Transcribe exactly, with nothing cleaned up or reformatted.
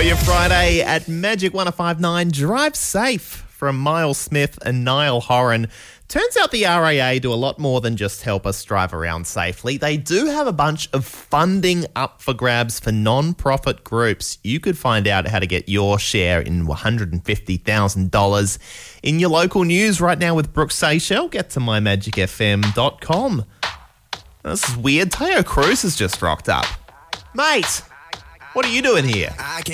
your Friday at Magic one oh five point nine. Drive safe from Miles Smith and Niall Horan. Turns out the R A A do a lot more than just help us drive around safely. They do have a bunch of funding up for grabs for non-profit groups. You could find out how to get your share in one hundred fifty thousand dollars in your local news right now with Brooke Seychelles. Get to my magic f m dot com. This is weird. Teo Cruz has just rocked up. Mate, what are you doing here?